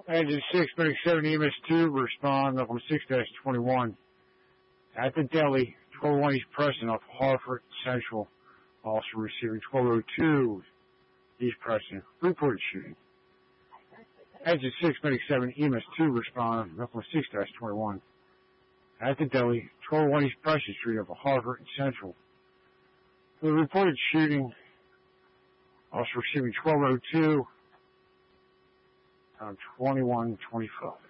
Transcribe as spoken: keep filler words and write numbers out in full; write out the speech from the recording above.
Engine six, Medic seven, E M S two, respond off on six dash twenty-one. At the deli, twelve oh one East Preston off Hartford Central. Also receiving twelve oh two East Preston. Reported shooting. Engine six, Medic seven, E M S two, respond off on six dash twenty-one. At the deli, twelve oh one East Preston Street off of Harvard and Central. The reported shooting, also receiving twelve oh two, time twenty-one twenty-five.